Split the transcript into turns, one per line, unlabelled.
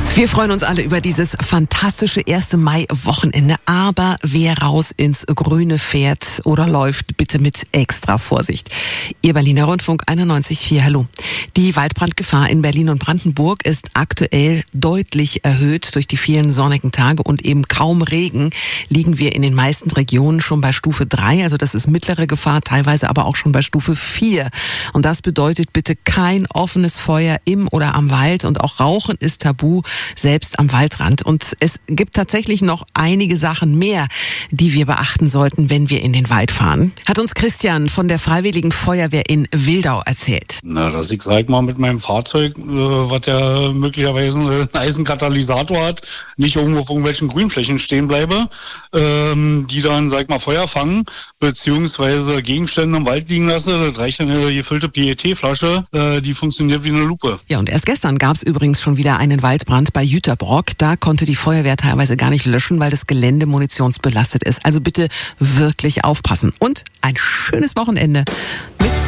Wir freuen uns alle über dieses fantastische 1. Mai-Wochenende. Aber wer raus ins Grüne fährt oder läuft, bitte mit extra Vorsicht. Ihr Berliner Rundfunk 91.4, hallo. Die Waldbrandgefahr in Berlin und Brandenburg ist aktuell deutlich erhöht. Durch die vielen sonnigen Tage und eben kaum Regen liegen wir in den meisten Regionen schon bei Stufe 3. Also das ist mittlere Gefahr, teilweise aber auch schon bei Stufe 4. Und das bedeutet bitte kein offenes Feuer im oder am Wald. Und auch Rauchen ist tabu, selbst am Waldrand. Und es gibt tatsächlich noch einige Sachen mehr, die wir beachten sollten, wenn wir in den Wald fahren. Hat uns Christian von der Freiwilligen Feuerwehr in Wildau erzählt.
Na, dass ich sag mal mit meinem Fahrzeug, was ja möglicherweise einen Eisenkatalysator hat, nicht irgendwo auf irgendwelchen Grünflächen stehen bleibe, die dann, sag mal, Feuer fangen, beziehungsweise Gegenstände im Wald liegen lasse. Das reicht eine gefüllte PET-Flasche, die funktioniert wie eine Lupe.
Ja, und erst gestern gab es übrigens schon wieder einen Waldbrand bei Jüterbrock. Da konnte die Feuerwehr teilweise gar nicht löschen, weil das Gelände munitionsbelastet ist. Also bitte wirklich aufpassen. Und ein schönes Wochenende mit